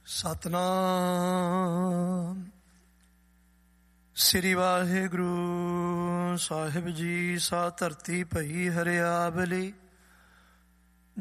ਸਤਨਾਮ ਸ੍ਰੀ ਵਾਹਿਗੁਰੂ ਸਾਹਿਬ ਜੀ। ਸਾ ਧਰਤੀ ਭਈ ਹਰਿਆਵਲੀ,